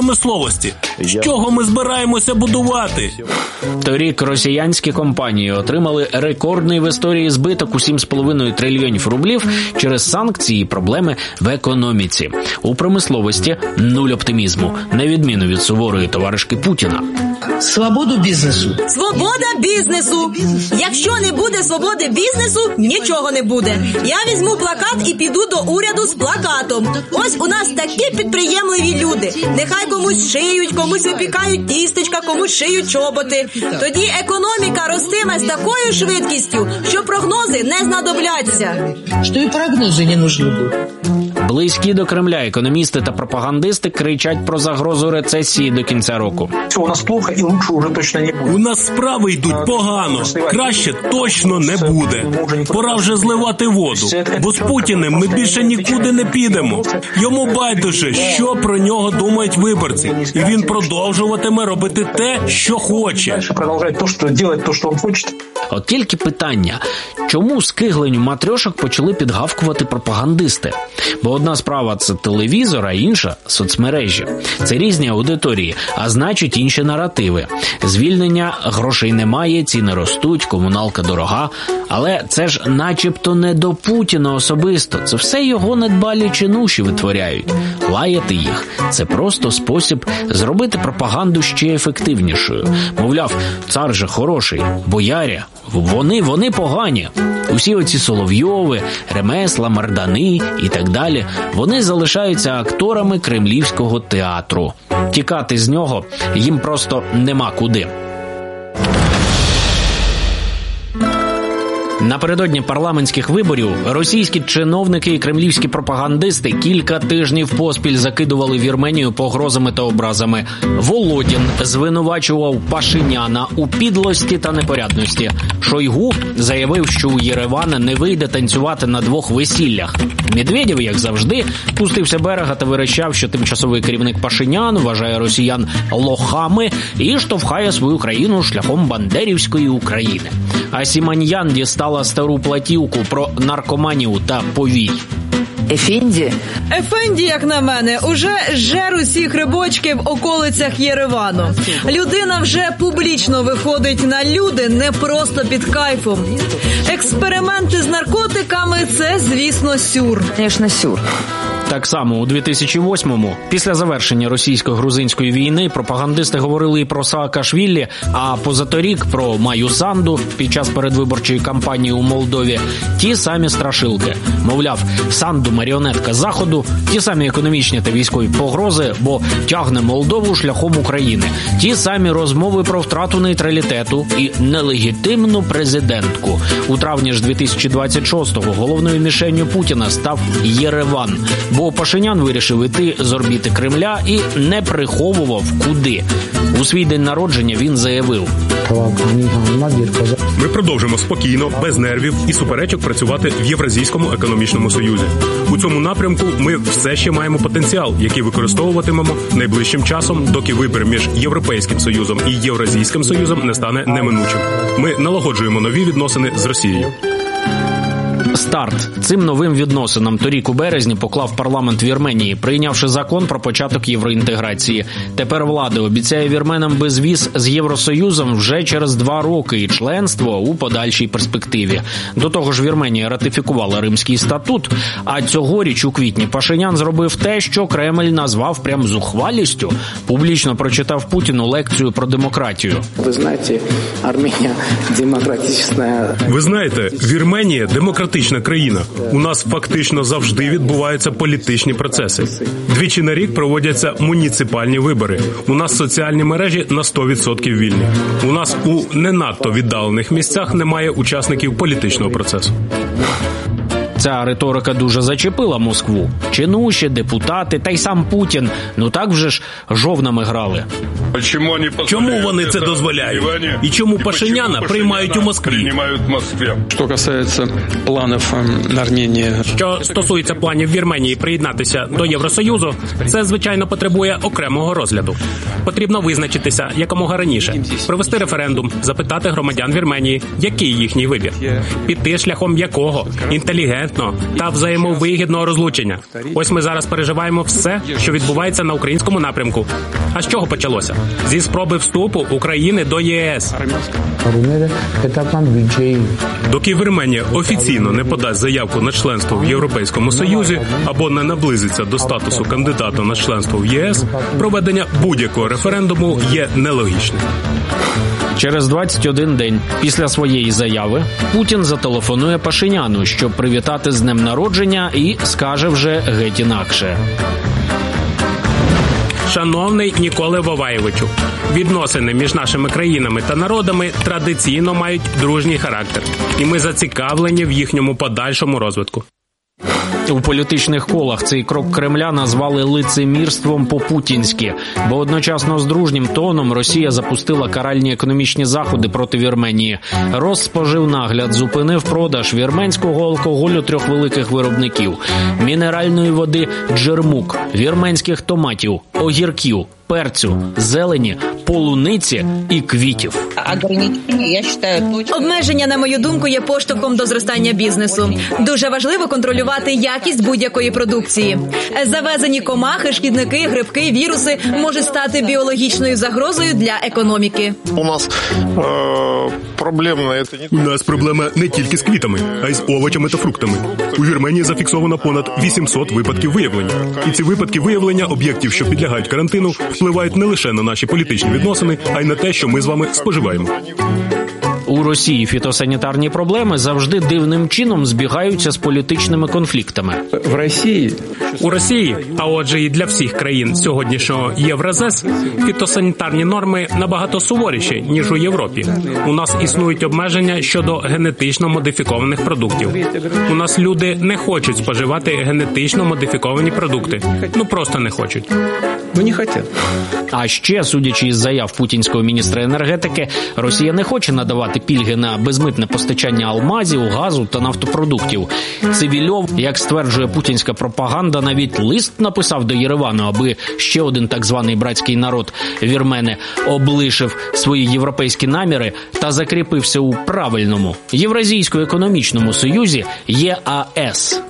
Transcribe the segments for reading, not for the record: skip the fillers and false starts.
промисловості. З чого ми збираємося будувати? Торік росіянські компанії отримали рекордний в історії збиток у 7,5 трильйонів рублів через санкції і проблеми в економіці. У промисловості нуль оптимізму, на відміну від суворої товаришки Путіна. Свободу бізнесу. Свобода бізнесу. Якщо не буде свободи бізнесу, нічого не буде. Я візьму плакат і піду до уряду з плакатом. Ось у нас такі підприємливі люди. Нехай комусь шиють, комусь випікають тістечка, комусь шиють чоботи. Тоді економіка ростиме з такою швидкістю, що прогнози не знадобляться. Що і прогнози не нужны будуть. Близькі до Кремля економісти та пропагандисти кричать про загрозу рецесії до кінця року. У нас плохо і лучше вже точно не буде. У нас справи йдуть погано. Краще точно не буде. Пора вже зливати воду. Бо з Путіним ми більше нікуди не підемо. Йому байдуже, що про нього думають виборці. І він продовжуватиме робити те, що хоче. От тільки питання, чому скигленню матрьошок почали підгавкувати пропагандисти? Бо одна справа – це телевізор, а інша – соцмережі. Це різні аудиторії, а значить інші наративи. Звільнення, грошей немає, ціни ростуть, комуналка дорога. Але це ж начебто не до Путіна особисто. Це все його недбалі чинуші витворяють. Лаяти їх – це просто спосіб зробити пропаганду ще ефективнішою. Мовляв, цар же хороший, бояря, вони погані. Усі оці Соловйови, ремесла, мардани і так далі, вони залишаються акторами кремлівського театру. Тікати з нього їм просто нема куди. Напередодні парламентських виборів російські чиновники і кремлівські пропагандисти кілька тижнів поспіль закидували Вірменію погрозами та образами. Володін звинувачував Пашиняна у підлості та непорядності. Шойгу заявив, що у Єревана не вийде танцювати на двох весіллях. Медведєв, як завжди, пустився берега та вирощав, що тимчасовий керівник Пашинян вважає росіян лохами і штовхає свою країну шляхом бандерівської України. А Сіманьян дістала стару платівку про наркоманію та повій. Ефенді, як на мене, уже жер усіх рибочки в околицях Єревану. Людина вже публічно виходить на люди не просто під кайфом. Експерименти з наркотиками – це, звісно, сюр. Звісно, сюр. Так само у 2008-му, після завершення російсько-грузинської війни, пропагандисти говорили і про Саакашвілі, а позаторік про Маю Санду під час передвиборчої кампанії у Молдові. Ті самі страшилки. Мовляв, Санду – маріонетка Заходу, ті самі економічні та військові погрози, бо тягне Молдову шляхом України. Ті самі розмови про втрату нейтралітету і нелегітимну президентку. У травні ж 2026-го головною мішенню Путіна став Єреван. Бо Пашинян вирішив іти з орбіти Кремля і не приховував куди. У свій день народження він заявив: ми продовжимо спокійно, без нервів і суперечок працювати в Євразійському економічному союзі. У цьому напрямку ми все ще маємо потенціал, який використовуватимемо найближчим часом, доки вибір між Європейським Союзом і Євразійським Союзом не стане неминучим. Ми налагоджуємо нові відносини з Росією. Старт цим новим відносинам торік у березні поклав парламент Вірменії, прийнявши закон про початок євроінтеграції. Тепер влада обіцяє вірменам безвіз з Євросоюзом вже через 2 роки і членство у подальшій перспективі. До того ж, Вірменія ратифікувала Римський статут, а цьогоріч у квітні Пашинян зробив те, що Кремль назвав прям зухвалістю. Публічно прочитав Путіну лекцію про демократію. Ви знаєте, Арменія демократична. Ви знаєте, Вірменія демократична країна. У нас фактично завжди відбуваються політичні процеси. Двічі на рік проводяться муніципальні вибори. У нас соціальні мережі на 100% вільні. У нас у не надто віддалених місцях немає учасників політичного процесу. Ця риторика дуже зачепила Москву. Чинуші, депутати та й сам Путін. Ну так вже ж жовнами грали. Чому вони це дозволяють? І чому Пашиняна приймають у Москві? Що касається планів Арменії. Що стосується планів Вірменії приєднатися до Євросоюзу, це, звичайно, потребує окремого розгляду. Потрібно визначитися якомога раніше, провести референдум, запитати громадян Вірменії, який їхній вибір. Піти шляхом якого? Інтелігентного та взаємовигідного розлучення. Ось ми зараз переживаємо все, що відбувається на українському напрямку. А з чого почалося? Зі спроби вступу України до ЄС. Доки Вірменія офіційно не подасть заявку на членство в Європейському Союзі або не наблизиться до статусу кандидата на членство в ЄС, проведення будь-якого референдуму є нелогічним. Через 21 день після своєї заяви Путін зателефонує Пашиняну, щоб привітати з днем народження, і скаже вже геть інакше. Шановний Ніколе Воваєвичу, відносини між нашими країнами та народами традиційно мають дружній характер, і ми зацікавлені в їхньому подальшому розвитку. У політичних колах цей крок Кремля назвали лицемірством по-путінськи, бо одночасно з дружнім тоном Росія запустила каральні економічні заходи проти Вірменії. Розспоживнагляд зупинив продаж вірменського алкоголю 3 великих виробників – мінеральної води «Джермук», вірменських томатів, огірків, перцю, зелені, полуниці і квітів. Обмеження, на мою думку, є поштовхом до зростання бізнесу. Дуже важливо контролювати якість будь-якої продукції. Завезені комахи, шкідники, грибки, віруси можуть стати біологічною загрозою для економіки. У нас проблема не тільки з квітами, а й з овочами та фруктами. У Вірменії зафіксовано понад 800 випадків виявлення. І ці випадки виявлення об'єктів, що підлягають карантину, впливають не лише на наші політичні відносини, а й на те, що ми з вами споживаємо. У Росії фітосанітарні проблеми завжди дивним чином збігаються з політичними конфліктами. У Росії, а отже і для всіх країн сьогоднішнього Євразес, фітосанітарні норми набагато суворіші, ніж у Європі. У нас існують обмеження щодо генетично модифікованих продуктів. У нас люди не хочуть споживати генетично модифіковані продукти. Ну просто не хочуть. А ще, судячи із заяв путінського міністра енергетики, Росія не хоче надавати пільги на безмитне постачання алмазів, газу та нафтопродуктів. Цивільов, як стверджує путінська пропаганда, навіть лист написав до Єревану, аби ще один так званий братський народ вірмени облишив свої європейські наміри та закріпився у правильному Євразійсько-економічному союзі ЄАЕС.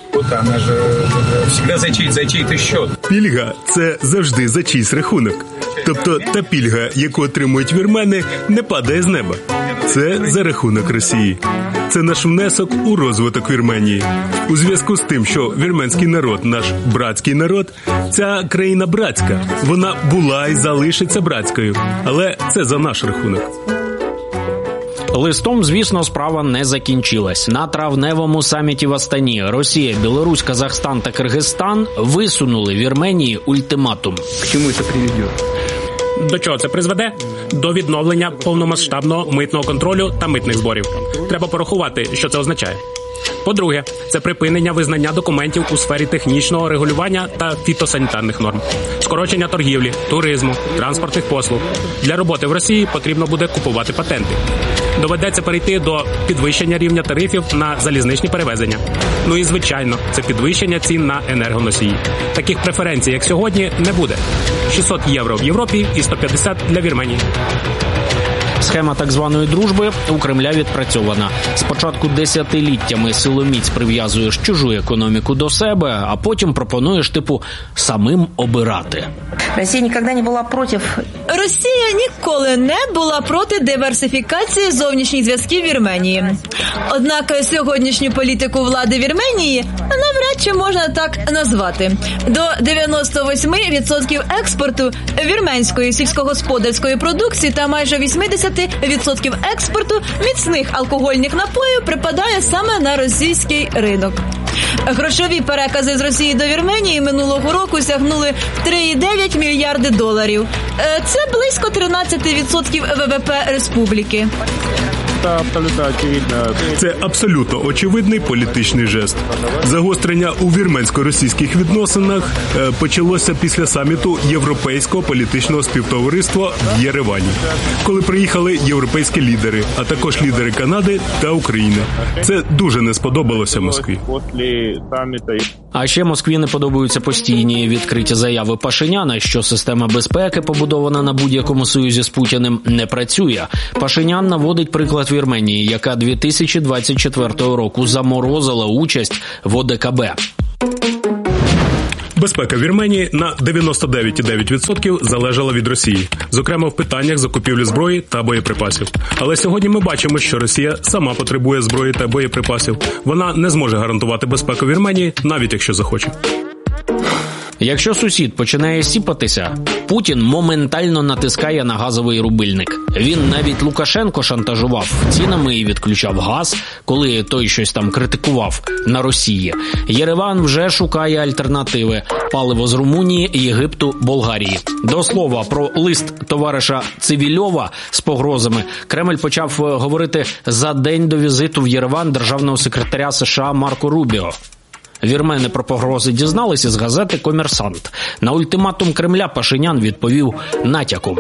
Пільга – це завжди за чийсь рахунок. Тобто та пільга, яку отримують вірмени, не падає з неба. Це за рахунок Росії. Це наш внесок у розвиток Вірменії. У зв'язку з тим, що вірменський народ – наш братський народ, ця країна братська. Вона була і залишиться братською. Але це за наш рахунок. Листом, звісно, справа не закінчилась. На травневому саміті в Астані Росія, Білорусь, Казахстан та Киргизстан висунули Вірменії ультиматум. К чому це приведе? До чого це призведе? До відновлення повномасштабного митного контролю та митних зборів. Треба порахувати, що це означає. По-друге, це припинення визнання документів у сфері технічного регулювання та фітосанітарних норм, скорочення торгівлі, туризму, транспортних послуг. Для роботи в Росії потрібно буде купувати патенти. Доведеться перейти до підвищення рівня тарифів на залізничні перевезення. Ну і, звичайно, це підвищення цін на енергоносії. Таких преференцій, як сьогодні, не буде. 600 євро в Європі і 150 для Вірменії. Схема так званої дружби у Кремля відпрацьована. Спочатку десятиліттями силоміць прив'язуєш чужу економіку до себе, а потім пропонуєш, самим обирати. Росія ніколи не була проти... Росія ніколи не була проти диверсифікації зовнішніх зв'язків Вірменії. Однак сьогоднішню політику влади Вірменії навряд чи можна так назвати. До 98% експорту вірменської сільськогосподарської продукції та майже 80% експорту міцних алкогольних напоїв припадає саме на російський ринок. Грошові перекази з Росії до Вірменії минулого року сягнули 3,9 мільярди доларів. Це близько 13% ВВП республіки. Це абсолютно очевидний політичний жест. Загострення у вірменсько-російських відносинах почалося після саміту Європейського політичного співтовариства в Єревані, коли приїхали європейські лідери, а також лідери Канади та України. Це дуже не сподобалося Москві. А ще Москві не подобаються постійні відкриті заяви Пашиняна, що система безпеки, побудована на будь-якому союзі з Путіним, не працює. Пашинян наводить приклад Вірменії, яка 2024 року заморозила участь в ОДКБ. Безпека Вірменії на 99,9% залежала від Росії, зокрема в питаннях закупівлі зброї та боєприпасів. Але сьогодні ми бачимо, що Росія сама потребує зброї та боєприпасів. Вона не зможе гарантувати безпеку Вірменії, навіть якщо захоче. Якщо сусід починає сіпатися, Путін моментально натискає на газовий рубильник. Він навіть Лукашенко шантажував цінами і відключав газ, коли той щось там критикував на Росії. Єреван вже шукає альтернативи – паливо з Румунії, Єгипту, Болгарії. До слова, про лист товариша Цивільова з погрозами Кремль почав говорити за день до візиту в Єреван державного секретаря США Марко Рубіо. Вірмени про погрози дізналися з газети «Комерсант». На ультиматум Кремля Пашинян відповів натяком.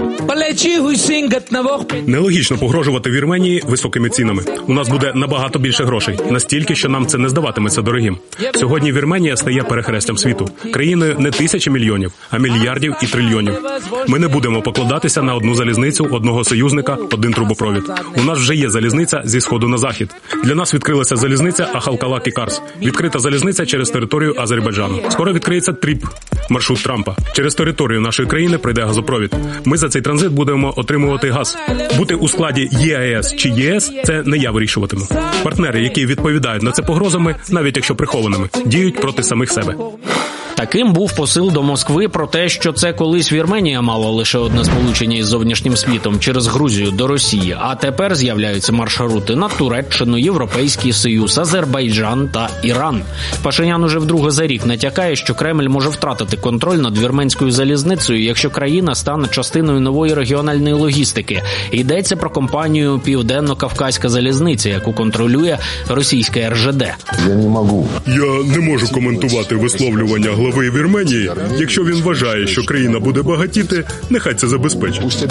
Нелогічно погрожувати Вірменії високими цінами. У нас буде набагато більше грошей. Настільки, що нам це не здаватиметься дорогим. Сьогодні Вірменія стає перехрестям світу. Країною не тисячі мільйонів, а мільярдів і трильйонів. Ми не будемо покладатися на одну залізницю, одного союзника, один трубопровід. У нас вже є залізниця зі сходу на захід. Для нас відкрилася залізниця Ахалкала-Кікарс. Відкрита залізниця через територію Азербайджану. Скоро відкриється ТРІП, маршрут Трампа. Через територію нашої країни пройде газопровід. Ми за цей транзит будемо отримувати газ. Бути у складі ЄАЕС чи ЄС – це не я вирішуватиму. Партнери, які відповідають на це погрозами, навіть якщо прихованими, діють проти самих себе. Таким був посил до Москви про те, що це колись Вірменія мала лише одне сполучення із зовнішнім світом через Грузію до Росії, а тепер з'являються маршрути на Туреччину, Європейський Союз, Азербайджан та Іран. Пашинян уже вдруге за рік натякає, що Кремль може втратити контроль над вірменською залізницею, якщо країна стане частиною нової регіональної логістики. Йдеться про компанію «Південно-Кавказька залізниця», яку контролює російське РЖД. Я не можу коментувати висловлювання глави Вірменії. Якщо він вважає, що країна буде багатіти, нехай це забезпечить.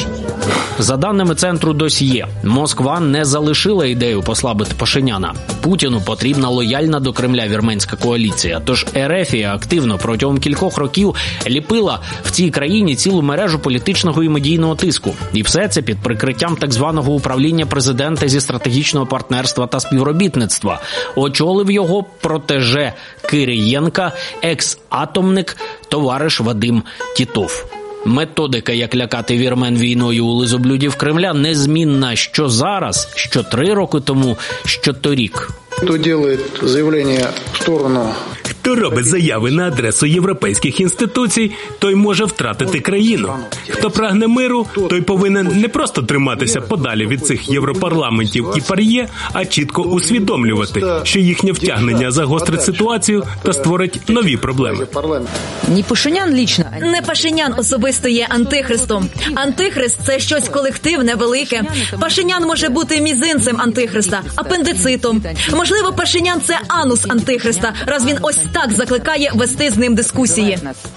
За даними центру «Досьє», Москва не залишила ідею послабити Пашиняна. Путіну потрібна лояльна до Кремля вірменська коаліція. Тож Ерефія активно протягом кількох років ліпила в цій країні цілу мережу політичного і медійного тиску. І все це під прикриттям так званого управління президента зі стратегічного партнерства та співробітництва. Очолив його протеже Кириєнка, екс-атомник товариш Вадим Тітов. Методика, як лякати вірмен війною у лизоблюдів Кремля, незмінна що зараз, що 3 роки тому, що торік. Хто робить заявлення в сторону? Хто робить заяви на адресу європейських інституцій, той може втратити країну. Хто прагне миру, той повинен не просто триматися подалі від цих європарламентів і пар'є, а чітко усвідомлювати, що їхнє втягнення загострить ситуацію та створить нові проблеми. Не Пашинян лично. Не Пашинян особисто є антихристом. Антихрист – це щось колективне, велике. Пашинян може бути мізинцем антихриста, апендицитом. Можливо, Пашинян – це анус антихриста, раз він ось так закликає вести з ним дискусії.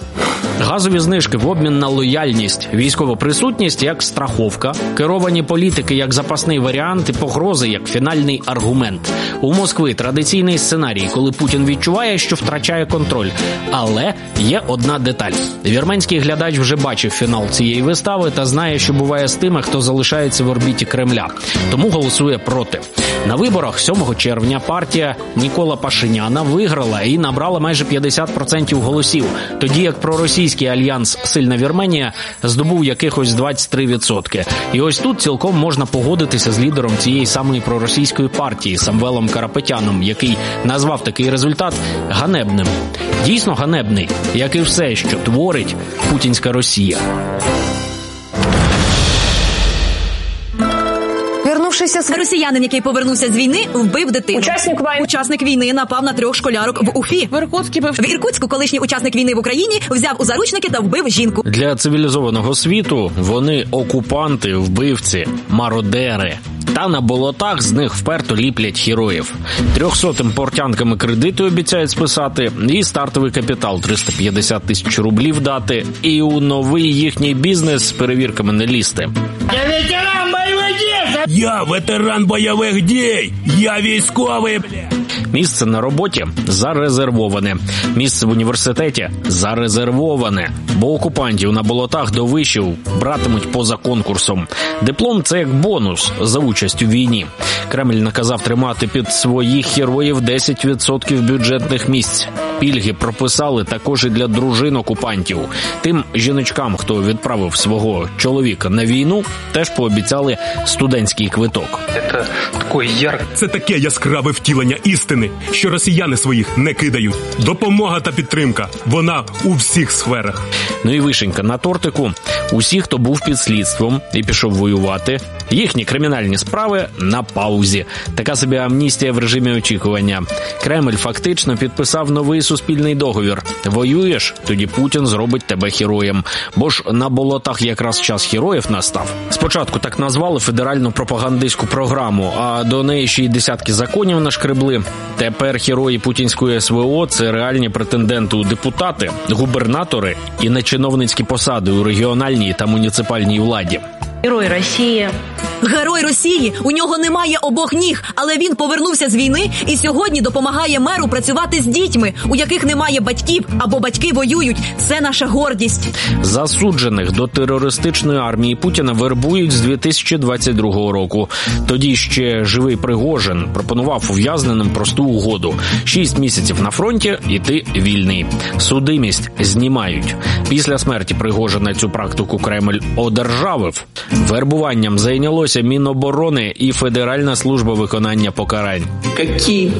Газові знижки в обмін на лояльність, військова присутність як страховка, керовані політики як запасний варіант і погрози як фінальний аргумент. У Москви традиційний сценарій, коли Путін відчуває, що втрачає контроль. Але є одна деталь. Вірменський глядач вже бачив фінал цієї вистави та знає, що буває з тими, хто залишається в орбіті Кремля. Тому голосує проти. На виборах 7 червня партія Нікола Пашиняна виграла і набрала майже 50% голосів, тоді як проросійський альянс «Сильна Вірменія» здобув якихось 23%. І ось тут цілком можна погодитися з лідером цієї самої проросійської партії Самвелом Карапетяном, який назвав такий результат ганебним. Дійсно ганебний, як і все, що творить путінська Росія. Росіянин, який повернувся з війни, вбив дитину. Учасник війни напав на 3 школярок в Уфі. В Іркутську колишній учасник війни в Україні взяв у заручники та вбив жінку. Для цивілізованого світу вони окупанти, вбивці, мародери. Та на болотах з них вперто ліплять героїв. 300 портянками кредити обіцяють списати, і стартовий капітал 350 тисяч рублів дати, і у новий їхній бізнес з перевірками не лізти. Я ветеран бойових дій! Я військовий! Місце на роботі зарезервоване. Місце в університеті зарезервоване. Бо окупантів на болотах до вишів братимуть поза конкурсом. Диплом – це як бонус за участь у війні. Кремль наказав тримати під своїх героїв 10% бюджетних місць. Пільги прописали також і для дружин окупантів. Тим жіночкам, хто відправив свого чоловіка на війну, теж пообіцяли студентський квиток. Це таке яскраве втілення істини, що росіяни своїх не кидають. Допомога та підтримка – вона у всіх сферах. Ну і вишенька на тортику. Усі, хто був під слідством і пішов воювати, їхні кримінальні справи на паузі. Така собі амністія в режимі очікування. Кремль фактично підписав новий суспільний договір. Воюєш, тоді Путін зробить тебе героєм. Бо ж на болотах якраз час героїв настав. Спочатку так назвали федеральну пропагандистську програму, а до неї ще й десятки законів нашкребли. Тепер герої путінської СВО – це реальні претенденти у депутати, губернатори і на чиновницькі посади у регіональній та муніципальній владі. Герой Росії. Герой Росії, у нього немає обох ніг, але він повернувся з війни і сьогодні допомагає меру працювати з дітьми, у яких немає батьків або батьки воюють. Це наша гордість. Засуджених до терористичної армії Путіна вербують з 2022 року. Тоді ще живий Пригожин пропонував ув'язненим просту угоду. 6 місяців на фронті і ти вільний. Судимість знімають. Після смерті Пригожина цю практику Кремль одержавив. Вербуванням зайнялося Міноборони і Федеральна служба виконання покарань. Які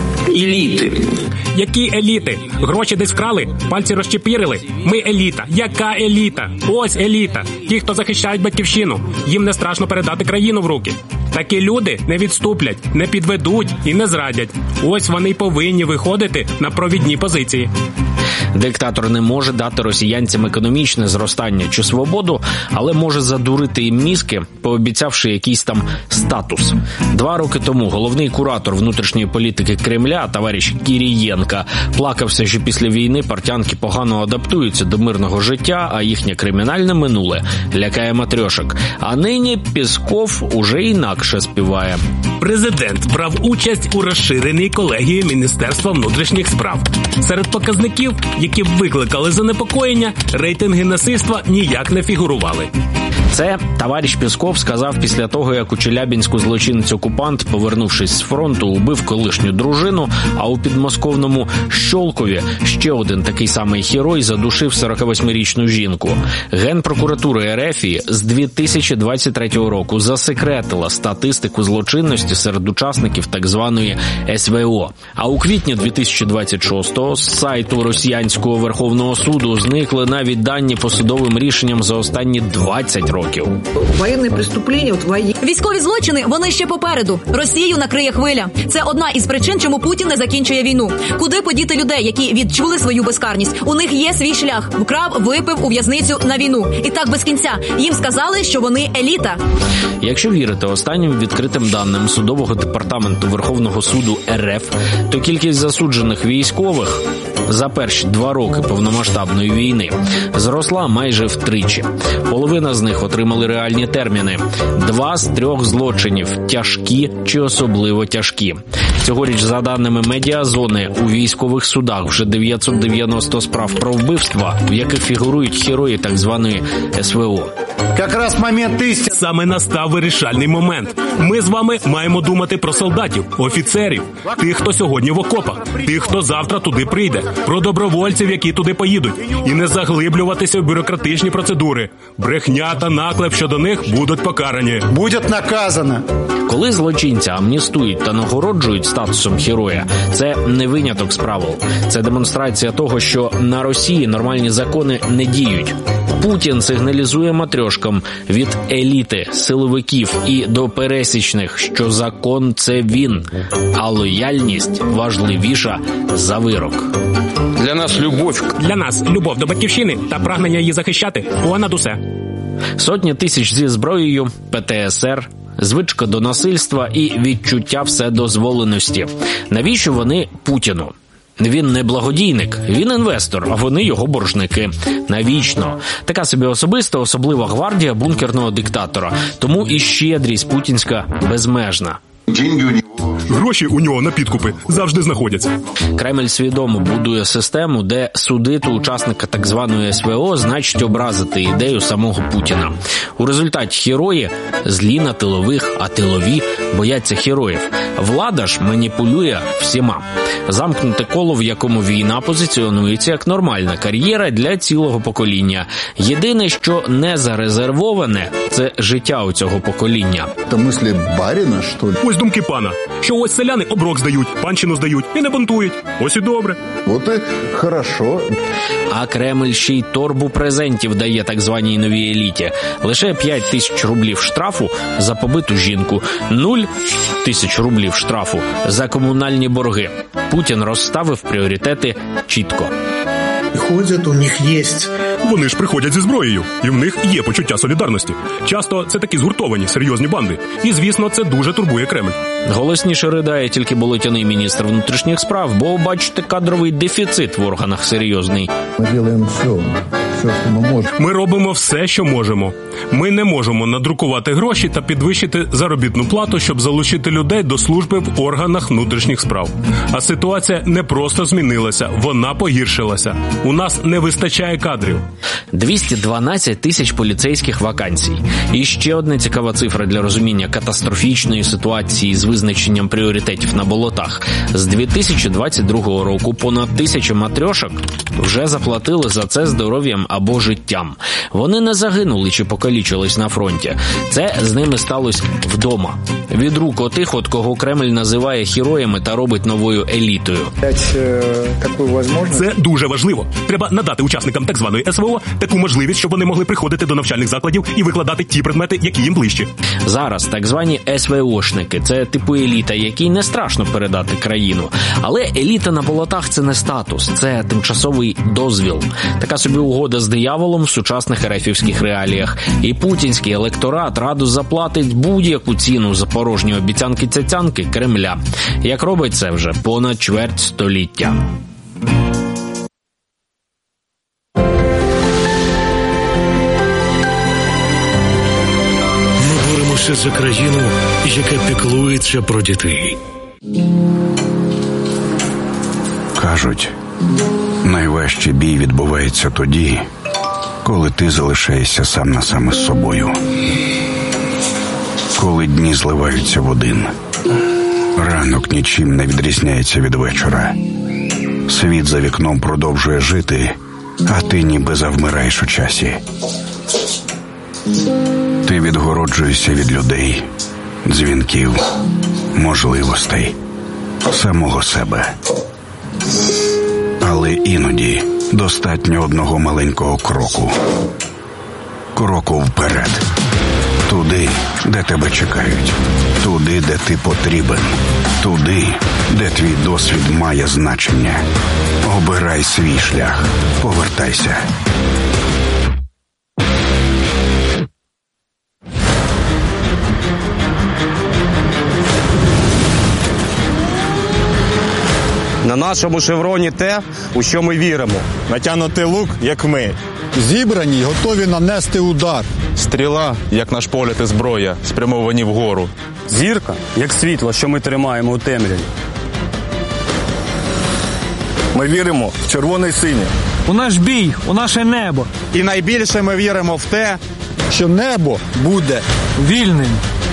еліти? Які еліти? Гроші десь вкрали? Пальці розчепірили? Ми еліта. Яка еліта? Ось еліта. Ті, хто захищають батьківщину. Їм не страшно передати країну в руки. Такі люди не відступлять, не підведуть і не зрадять. Ось вони й повинні виходити на провідні позиції. Диктатор не може дати росіянцям економічне зростання чи свободу, але може задурити їм мізки, пообіцявши якийсь там статус. 2 роки тому головний куратор внутрішньої політики Кремля, товариш Кірієнко, плакався, що після війни партянки погано адаптуються до мирного життя, а їхнє кримінальне минуле лякає матрьошок. А нині Пєсков уже інакше співає. Президент брав участь у розширеній колегії Міністерства внутрішніх справ. Серед показників, які викликали занепокоєння, рейтинги насильства ніяк не фігурували. Це товариш Пєсков сказав після того, як у Челябінську злочинець-окупант, повернувшись з фронту, убив колишню дружину, а у підмосковному Щолкові ще один такий самий герой задушив 48-річну жінку. Генпрокуратура РФ з 2023 року засекретила статистику злочинності серед учасників так званої СВО. А у квітні 2026-го з сайту росіянського Верховного суду зникли навіть дані по судовим рішенням за останні 20 років. Воєнні преступлення, Військові злочини, вони ще попереду. Росію накриє хвиля. Це одна із причин, чому Путін не закінчує війну. Куди подіти людей, які відчули свою безкарність? У них є свій шлях. Вкрав, випив, у в'язницю, на війну. І так без кінця. Їм сказали, що вони еліта. Якщо вірити останнім відкритим даним Судового департаменту Верховного суду РФ, то кількість засуджених військових за перші 2 роки повномасштабної війни зросла майже втричі. Половина з них отримали реальні терміни. 2 з 3 злочинів – тяжкі чи особливо тяжкі. Цьогоріч, за даними Медіазони, у військових судах вже 990 справ про вбивства, в яких фігурують герої так званої СВО. Якраз момент істини. Саме настав вирішальний момент. Ми з вами маємо думати про солдатів, офіцерів, тих, хто сьогодні в окопах, тих, хто завтра туди прийде, про добровольців, які туди поїдуть, і не заглиблюватися в бюрократичні процедури. Брехня та наклеп щодо них будуть покарані. Буде наказано. Коли злочинця амністують та нагороджують статусом героя, це не виняток з правил. Це демонстрація того, що на Росії нормальні закони не діють. Путін сигналізує матрьошкам від еліти, силовиків і до пересічних, що закон – це він, а лояльність важливіша за вирок. Для нас любов до батьківщини та прагнення її захищати понад усе. Сотні тисяч зі зброєю, ПТСР, звичка до насильства і відчуття вседозволеності. Навіщо вони Путіну? Він не благодійник, він інвестор, а вони його боржники. Навічно. Така собі особиста, особлива гвардія бункерного диктатора. Тому і щедрість путінська безмежна. Гроші у нього на підкупи завжди знаходяться. Кремль свідомо будує систему, де судити учасника так званої СВО значить образити ідею самого Путіна. У результаті герої злі на тилових, а тилові бояться героїв. Влада ж маніпулює всіма. Замкнуте коло, в якому війна позиціонується як нормальна кар'єра для цілого покоління. Єдине, що не зарезервоване – це життя у цього покоління. Це мислі барина, що ли? Ось думки пана, що ось селяни оброк здають, панщину здають і не бунтують. Ось і добре. От і хорошо. А Кремль ще й торбу презентів дає так званій новій еліті. Лише 5 тисяч рублів штрафу за побиту жінку, 0 тисяч рублів штрафу за комунальні борги. Путін розставив пріоритети чітко. Ходять, у них є. Вони ж приходять зі зброєю, і в них є почуття солідарності. Часто це такі згуртовані, серйозні банди. І, звісно, це дуже турбує Кремль. Голосніше ридає тільки болотяний міністр внутрішніх справ, бо, бачите, кадровий дефіцит в органах серйозний. Ми робимо все, що ми можемо. Ми робимо все, що можемо. Ми не можемо надрукувати гроші та підвищити заробітну плату, щоб залучити людей до служби в органах внутрішніх справ. А ситуація не просто змінилася, вона погіршилася. У нас не вистачає кадрів. 212 тисяч поліцейських вакансій. І ще одна цікава цифра для розуміння катастрофічної ситуації з визначенням пріоритетів на болотах. З 2022 року понад 1000 матрьошок вже заплатили за це здоров'ям або життям. Вони не загинули чи покалічились на фронті. Це з ними сталося вдома. Від рук отих, от кого Кремль називає героями та робить новою елітою. Це дуже важливо. Треба надати учасникам так званої СВО таку можливість, щоб вони могли приходити до навчальних закладів і викладати ті предмети, які їм ближчі. Зараз так звані СВОшники – це типу еліта, якій не страшно передати країну. Але еліта на болотах – це не статус, це тимчасовий дозвіл. Така собі угода з дияволом в сучасних ерефівських реаліях. І путінський електорат радо заплатить будь-яку ціну за порожні обіцянки-цяцянки Кремля. Як робить це вже понад чверть століття. За країну, яка піклується про дітей. Кажуть, найважчий бій відбувається тоді, коли ти залишаєшся сам на сам із собою. Коли дні зливаються в один. Ранок нічим не відрізняється від вечора. Світ за вікном продовжує жити, а ти ніби завмираєш у часі. Ти відгороджуєшся від людей, дзвінків, можливостей, самого себе. Але іноді достатньо одного маленького кроку. Кроку вперед. Туди, де тебе чекають. Туди, де ти потрібен. Туди, де твій досвід має значення. Обирай свій шлях. Повертайся. На нашому шевроні те, у що ми віримо. Натягнутий лук, як ми. Зібрані, готові нанести удар. Стріла, як наш погляд і зброя, спрямовані вгору. Зірка, як світло, що ми тримаємо у темряві. Ми віримо в червоне й синє. У наш бій, у наше небо. І найбільше ми віримо в те, що небо буде вільним.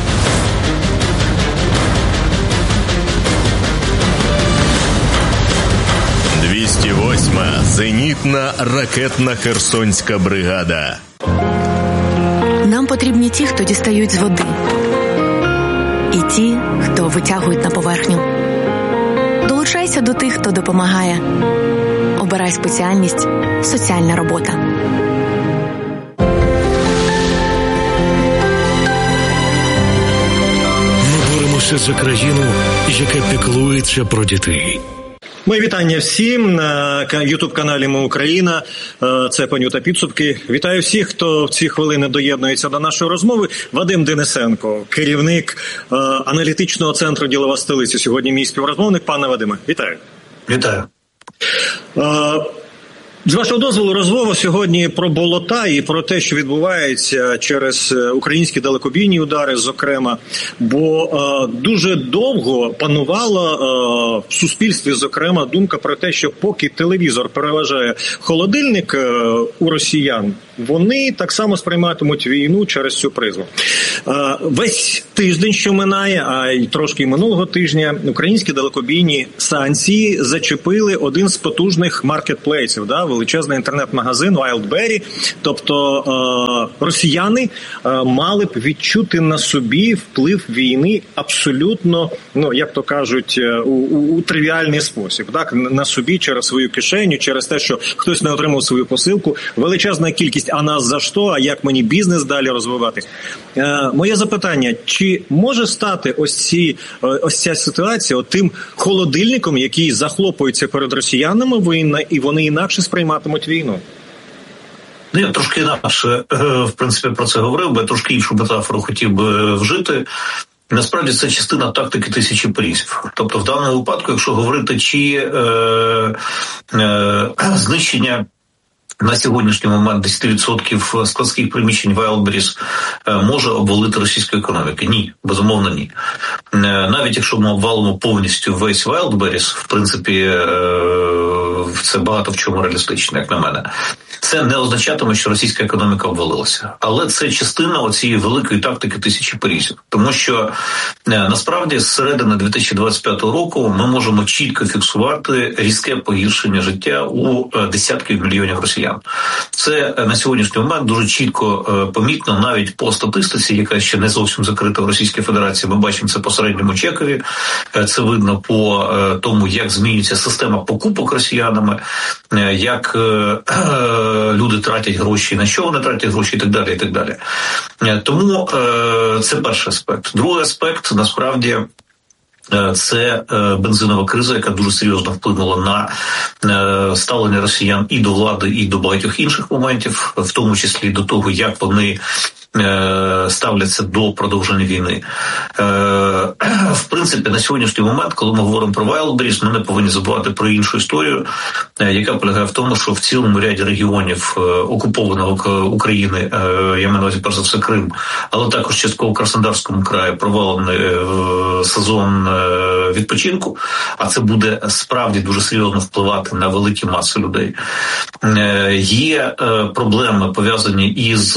Зенітна ракетна Херсонська бригада. Нам потрібні ті, хто дістають з води. І ті, хто витягують на поверхню. Долучайся до тих, хто допомагає. Обирай спеціальність «Соціальна робота». боролися за країну, яка піклується про дітей. Мої вітання всім на ютуб-каналі «Ми Україна». Це «Панюта підсумки». Вітаю всіх, хто в ці хвилини доєднується до нашої розмови. Вадим Денисенко, керівник аналітичного центру «Ділова столиця». Сьогодні мій співрозмовник. Пане Вадиме, вітаю. Вітаю. З вашого дозволу, розмова сьогодні про болота і про те, що відбувається через українські далекобійні удари, зокрема. Бо дуже довго панувала в суспільстві, зокрема, думка про те, що поки телевізор переважає холодильник у росіян, вони так само сприйматимуть війну через цю призму. Весь тиждень, що минає, а й трошки минулого тижня, українські далекобійні станції зачепили один з потужних маркетплейсів, величезний інтернет-магазин Wildberry. Тобто росіяни мали б відчути на собі вплив війни абсолютно, як то кажуть, у тривіальний спосіб. Так? На собі через свою кишеню, через те, що хтось не отримав свою посилку. Величезна кількість, а нас за що, а як мені бізнес далі розвивати. Моє запитання, чи може стати ось ця ситуація тим холодильником, який захлопується перед росіянами, і вони інакше сприйматимуть війну? Я трошки інакше, в принципі, про це говорив би, трошки іншу метафору хотів би вжити. Насправді це частина тактики тисячі порізів. Тобто в даному випадку, якщо говорити, чи знищення на сьогоднішній момент 10% складських приміщень Wildberries може обвалити російську економіку? Ні, безумовно ні. Навіть якщо ми обвалимо повністю весь Wildberries, в принципі, це багато в чому реалістично, як на мене. Це не означатиме, що російська економіка обвалилася. Але це частина оцієї великої тактики тисячі порізів. Тому що, насправді, з середини 2025 року ми можемо чітко фіксувати різке погіршення життя у десятків мільйонів росіян. Це на сьогоднішній момент дуже чітко помітно навіть по статистиці, яка ще не зовсім закрита в Російській Федерації. Ми бачимо це по середньому чекові. Це видно по тому, як змінюється система покупок росіянами, як люди тратять гроші, на що вони тратять гроші і так далі, і так далі. Тому це перший аспект. Другий аспект, насправді, це бензинова криза, яка дуже серйозно вплинула на ставлення росіян і до влади, і до багатьох інших моментів, в тому числі до того, як вони ставляться до продовження війни. В принципі, на сьогоднішній момент, коли ми говоримо про Wildberries, ми не повинні забувати про іншу історію, яка полягає в тому, що в цілому ряді регіонів окупованого України, я маю на увазі перш за все Крим, але також частково в Краснодарському краї провалений сезон відпочинку, а це буде справді дуже серйозно впливати на великі маси людей. Є проблеми, пов'язані із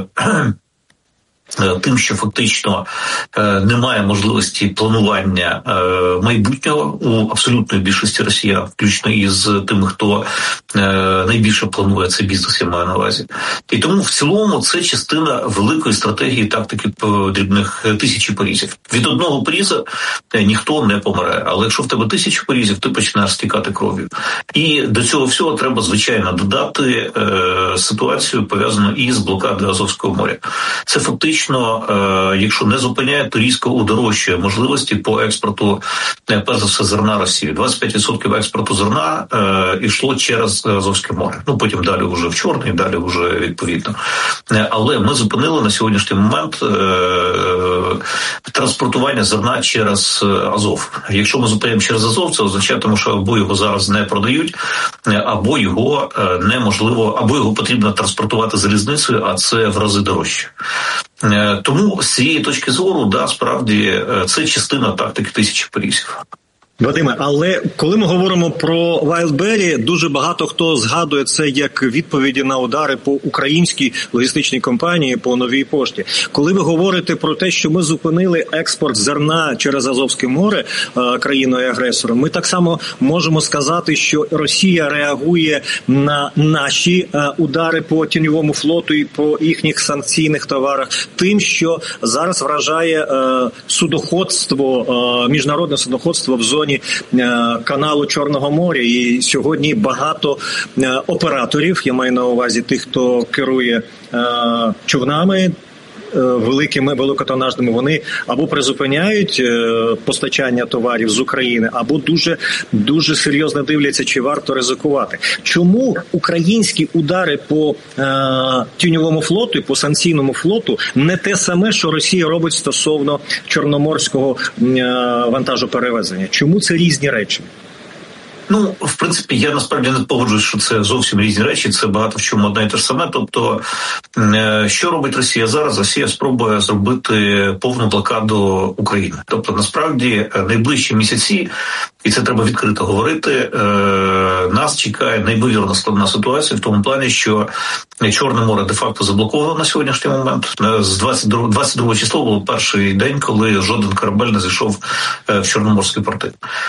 тим, що фактично немає можливості планування майбутнього у абсолютної більшості росіян, включно із тими, хто найбільше планує цей бізнес, я маю на увазі. І тому в цілому це частина великої стратегії тактики дрібних тисячі порізів. Від одного поріза ніхто не помирає, але якщо в тебе 1000 порізів, ти починаєш стікати кров'ю. І до цього всього треба, звичайно, додати ситуацію, пов'язану із блокадою Азовського моря. Це фактично, якщо не зупиняє, то різко удорожчує можливості по експорту, перш за все, зерна Росії. 25% експорту зерна йшло через Азовське море. Потім далі вже в Чорний, далі вже відповідно. Але ми зупинили на сьогоднішній момент транспортування зерна через Азов. Якщо ми зупиняємо через Азов, це означатиме, що або його зараз не продають, або його неможливо, або його потрібно транспортувати залізницею, а це в рази дорожче. Тому з цієї точки зору, справді, це частина тактики тисячі порізів. Вадиме, але коли ми говоримо про Wildberry, дуже багато хто згадує це як відповіді на удари по українській логістичній компанії, по Новій пошті. Коли ви говорите про те, що ми зупинили експорт зерна через Азовське море країною-агресором, ми так само можемо сказати, що Росія реагує на наші удари по тіньовому флоту і по їхніх санкційних товарах тим, що зараз вражає судоходство, міжнародне судоходство в зоні каналу Чорного моря. І сьогодні багато операторів, я маю на увазі тих, хто керує човнами, великими, великотонажними, вони або призупиняють постачання товарів з України, або дуже серйозно дивляться, чи варто ризикувати. Чому українські удари по тіньовому флоту і по санкційному флоту не те саме, що Росія робить стосовно чорноморського вантажоперевезення? Чому це різні речі? Ну, в принципі, я насправді не погоджуюсь, що це зовсім різні речі, це багато в чому одне і те ж саме. Тобто, що робить Росія зараз? Росія спробує зробити повну блокаду України. Тобто, насправді, найближчі місяці, і це треба відкрито говорити, нас чекає неймовірно складна ситуація в тому плані, що Чорне море де-факто заблоковано на сьогоднішній момент. З 22 числа був перший день, коли жоден корабель не зайшов в Чорноморські порти.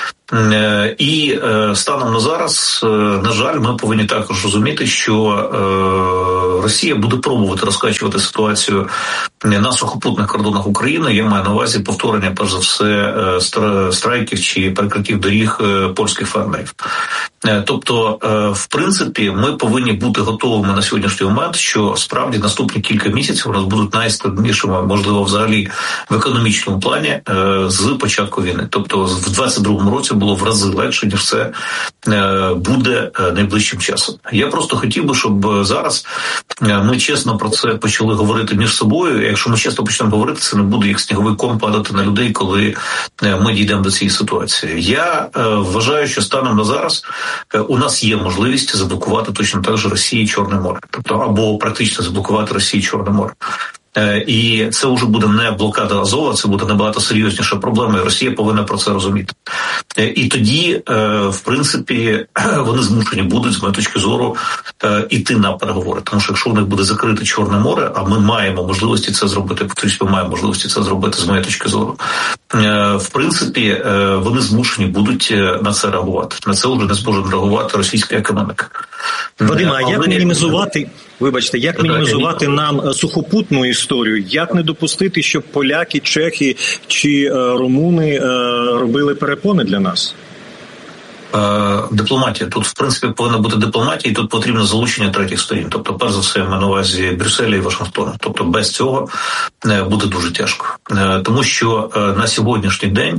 І станом на зараз, на жаль, ми повинні також розуміти, що Росія буде пробувати розкачувати ситуацію на сухопутних кордонах України. Я маю на увазі повторення, перш за все, страйків чи перекриттів доріг польських фермерів. Тобто, в принципі, ми повинні бути готовими на сьогоднішній момент, що справді наступні кілька місяців у нас будуть найскладнішими, можливо, взагалі в економічному плані з початку війни. Тобто, в 22-му році було в рази легше, ніж це буде найближчим часом. Я просто хотів би, щоб зараз ми чесно про це почали говорити між собою. Якщо ми чесно почнемо говорити, це не буде як сніговий ком падати на людей, коли ми дійдемо до цієї ситуації. Я вважаю, що станом на зараз у нас є можливість заблокувати точно так же Росії Чорне море. Тобто, або практично заблокувати Росії Чорне море. І це вже буде не блокада Азова, це буде набагато серйозніша проблема, і Росія повинна про це розуміти. І тоді, в принципі, вони змушені будуть, з моєї точки зору, іти на переговори. Тому що якщо в них буде закрите Чорне море, а ми маємо можливості це зробити, повторюсь, ми маємо можливості це зробити, з моєї точки зору, в принципі, вони змушені будуть на це реагувати. На це вже не зможе реагувати російська економіка. Вадиме, а як мінімізувати, як мінімізувати нам сухопутну історію? Як не допустити, щоб поляки, чехи чи румуни робили перепони для нас? Дипломатія. Тут, в принципі, повинна бути дипломатія, і тут потрібно залучення третіх сторін. Тобто, перш за все, я маю на увазі Брюсселя і Вашингтона. Тобто, без цього буде дуже тяжко. Тому що на сьогоднішній день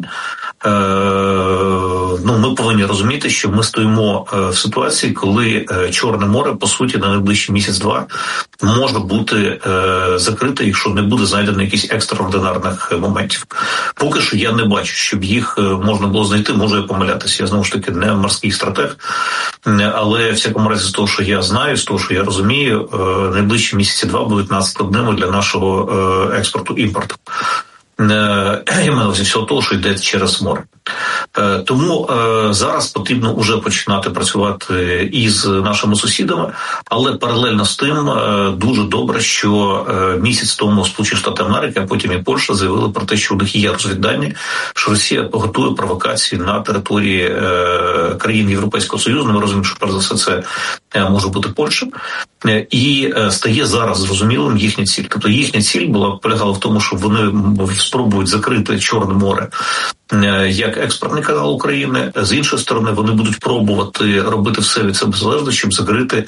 ми повинні розуміти, що ми стоїмо в ситуації, коли Чорне море, по суті, на найближчий місяць-два може бути закрите, якщо не буде знайдено якісь екстраординарних моментів. Поки що я не бачу, щоб їх можна було знайти, можу я помилятися. Я, знову ж таки, не морський стратег, але, в всякому разі, з того, що я знаю, з того, що я розумію, найближчі місяці-два будуть надскладними для нашого експорту-імпорту. Я маю всього того, що йде через море. Тому зараз потрібно вже починати працювати із нашими сусідами, але паралельно з тим дуже добре, що місяць тому Сполучені Штати Америки, а потім і Польща заявили про те, що у них є розвіддані, що Росія готує провокації на території країн Європейського Союзу. Ми розуміємо, що перш за все це може бути Польща. І стає зараз зрозумілим їхня ціль. Тобто їхня ціль полягала в тому, що вони спробують закрити Чорне море як експортний канал України. З іншої сторони, вони будуть пробувати робити все від себе залежне, щоб закрити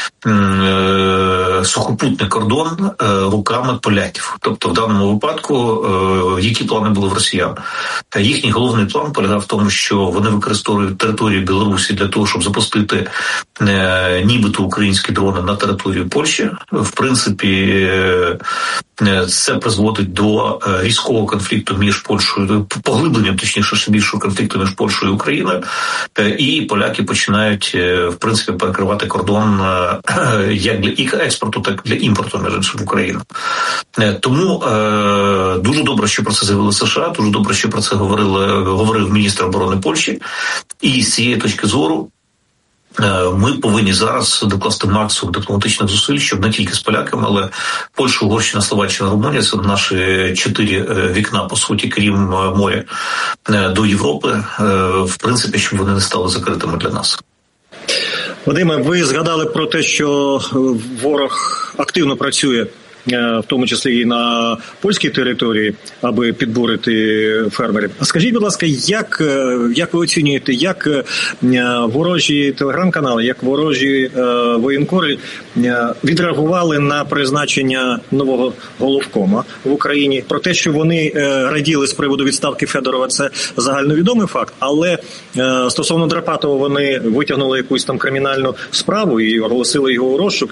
сухопутний кордон руками поляків. Тобто в даному випадку, які плани були в росіян? Їхній головний план полягав в тому, що вони використовують територію Білорусі для того, щоб запустити нібито українські дрони на територію Польщі. В принципі, це призводить до різкого конфлікту між Польщею, поглибленням, точніше, більшого конфлікту між Польщею і Україною, і поляки починають, в принципі, перекривати кордон як для експорту, так і для імпорту, між іншим, в Україну. Тому дуже добре, що про це заявили США, дуже добре, що про це говорив міністр оборони Польщі, і з цієї точки зору ми повинні зараз докласти максимум дипломатичних зусиль, щоб не тільки з поляками, але Польща, Угорщина, Словаччина, Румунія – це наші 4 вікна, по суті, крім моря, до Європи, в принципі, щоб вони не стали закритими для нас. Вадиме, ви згадали про те, що ворог активно працює в тому числі і на польській території, аби підбурити фермерів. А скажіть, будь ласка, як ви оцінюєте, як ворожі телеграм-канали, як ворожі воєнкори відреагували на призначення нового головкома в Україні? Про те, що вони раділи з приводу відставки Федорова, це загальновідомий факт, але стосовно Драпатова вони витягнули якусь там кримінальну справу і оголосили його у розшук.